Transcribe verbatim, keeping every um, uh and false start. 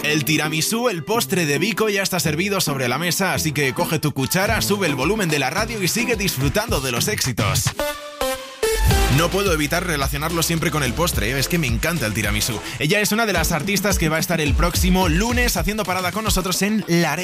El tiramisú, el postre de Vico, ya está servido sobre la mesa, así que coge tu cuchara, sube el volumen de la radio y sigue disfrutando de los éxitos. No puedo evitar relacionarlo siempre con el postre, ¿eh? Es que me encanta el tiramisú. Ella es una de las artistas que va a estar el próximo lunes haciendo parada con nosotros en La Arena.